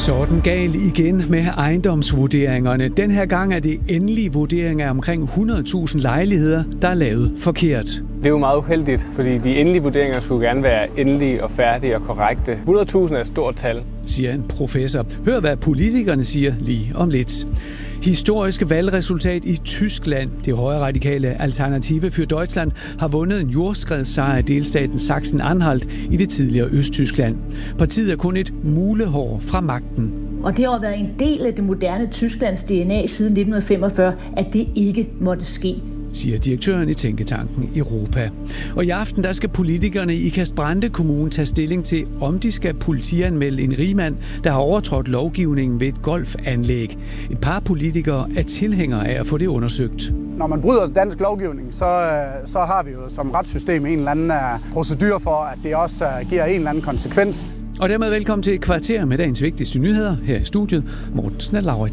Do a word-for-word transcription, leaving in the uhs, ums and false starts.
Sådan gal igen med ejendomsvurderingerne. Den her gang er det endelige vurdering af omkring hundrede tusind lejligheder, der er lavet forkert. Det er jo meget uheldigt, fordi de endelige vurderinger skulle gerne være endelige og færdige og korrekte. hundrede tusind er et stort tal, siger en professor. Hør, hvad politikerne siger lige om lidt. Historiske valgresultat i Tyskland. Det højre radikale Alternative für Deutschland har vundet en jordskredssejr i delstaten Sachsen-Anhalt i det tidligere Østtyskland. Partiet er kun et mulehår fra magten. Og det har været en del af det moderne Tysklands D N A siden nitten femogfyrre, at det ikke måtte ske, siger direktøren i Tænketanken Europa. Og i aften der skal politikerne i Ikast-Brande Kommune tage stilling til, om de skal politianmelde en rigmand, der har overtrådt lovgivningen ved et golfanlæg. Et par politikere er tilhængere af at få det undersøgt. Når man bryder dansk lovgivning, så, så har vi jo som retssystem en eller anden procedure for, at det også giver en eller anden konsekvens. Og dermed velkommen til et kvarter med dagens vigtigste nyheder her i studiet. Mortensen og Laurits.